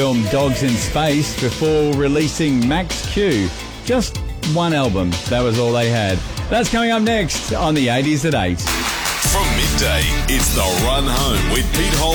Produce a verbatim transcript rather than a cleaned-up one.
film Dogs in Space before releasing Max Q. Just one album. That was all they had. That's coming up next on the eighties at eight. From midday, it's The Run Home with Pete Hall.